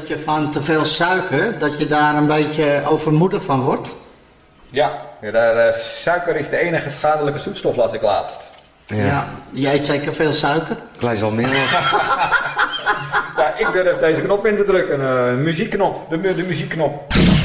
dat je van te veel suiker, dat je daar een beetje overmoedig van wordt? Ja, suiker is de enige schadelijke zoetstof, las ik laatst. Ja. Je eet zeker veel suiker? Klein zal meer. Ja, ik durf deze knop in te drukken. Muziekknop. De muziekknop.